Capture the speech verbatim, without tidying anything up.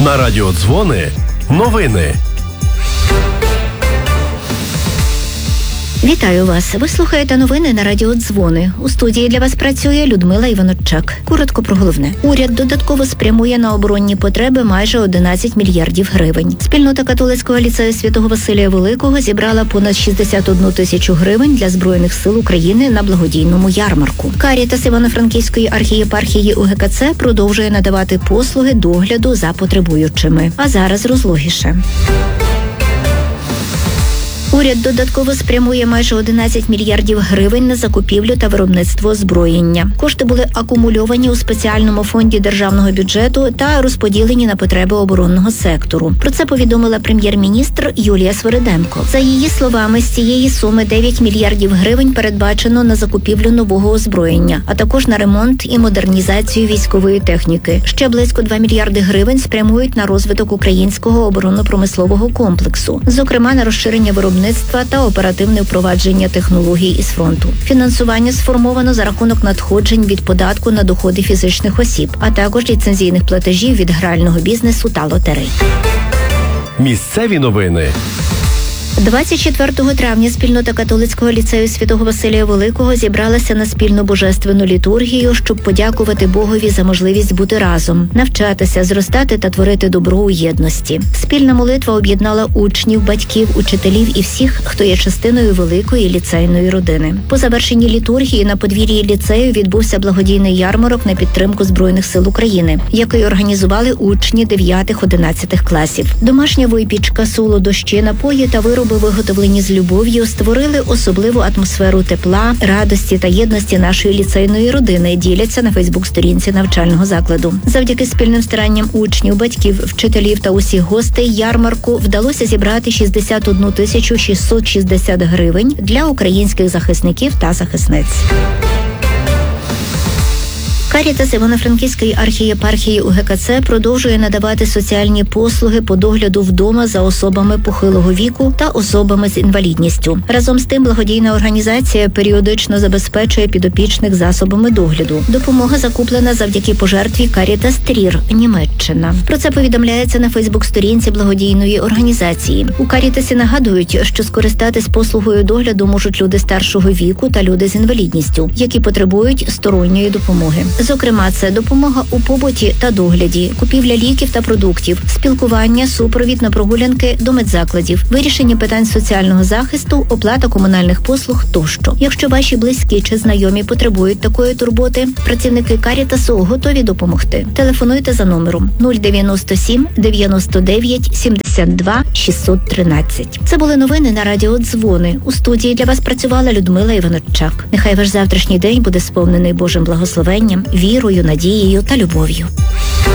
На радіо Дзвони новини. Вітаю вас. Ви слухаєте новини на радіо Дзвони. У студії для вас працює Людмила Іваноччак. Коротко про головне. Уряд додатково спрямує на оборонні потреби майже одинадцять мільярдів гривень. Спільнота католицького ліцею Святого Василія Великого зібрала понад шістдесят одну тисячу гривень для Збройних сил України на благодійному ярмарку. Карітас Івано-Франківської архієпархії УГКЦ продовжує надавати послуги догляду за потребуючими. А зараз розлогіше. Уряд додатково спрямує майже одинадцять мільярдів гривень на закупівлю та виробництво озброєння. Кошти були акумульовані у спеціальному фонді державного бюджету та розподілені на потреби оборонного сектору. Про це повідомила прем'єр-міністр Юлія Свериденко. За її словами, з цієї суми дев'ять мільярдів гривень передбачено на закупівлю нового озброєння, а також на ремонт і модернізацію військової техніки. Ще близько два мільярди гривень спрямують на розвиток українського оборонно-промислового комплексу, зокрема на розширення виробництва та оперативне впровадження технологій із фронту. Фінансування сформовано за рахунок надходжень від податку на доходи фізичних осіб, а також ліцензійних платежів від грального бізнесу та лотерей. Місцеві новини. двадцять четвертого травня спільнота католицького ліцею Святого Василія Великого зібралася на спільну божественну літургію, щоб подякувати Богові за можливість бути разом, навчатися, зростати та творити добро у єдності. Спільна молитва об'єднала учнів, батьків, учителів і всіх, хто є частиною великої ліцейної родини. По завершенні літургії на подвір'ї ліцею відбувся благодійний ярмарок на підтримку Збройних сил України, який організували учні дев'ятих-одинадцятих класів. Домашня випічка, солодощі, напої та вироби, виготовлені з любов'ю, створили особливу атмосферу тепла, радості та єдності нашої ліцейної родини, діляться на фейсбук-сторінці навчального закладу. Завдяки спільним старанням учнів, батьків, вчителів та усіх гостей ярмарку вдалося зібрати шістдесят одну тисячу шістсот шістдесят гривень для українських захисників та захисниць. Карітас Івано-Франківської архієпархії УГКЦ продовжує надавати соціальні послуги по догляду вдома за особами похилого віку та особами з інвалідністю. Разом з тим, благодійна організація періодично забезпечує підопічних засобами догляду. Допомога закуплена завдяки пожертві Карітас Трір, Німеччина. Про це повідомляється на фейсбук-сторінці благодійної організації. У Карітасі нагадують, що скористатись послугою догляду можуть люди старшого віку та люди з інвалідністю, які потребують сторонньої допомоги. Зокрема, це допомога у побуті та догляді, купівля ліків та продуктів, спілкування, супровід на прогулянки до медзакладів, вирішення питань соціального захисту, оплата комунальних послуг тощо. Якщо ваші близькі чи знайомі потребують такої турботи, працівники Карітасу готові допомогти. Телефонуйте за номером нуль дев'яносто сім дев'яносто дев'ять сімдесят два шістсот тринадцять. Це були новини на радіо Дзвони. У студії для вас працювала Людмила Іваноччак. Нехай ваш завтрашній день буде сповнений Божим благословенням, вірою, надією та любов'ю.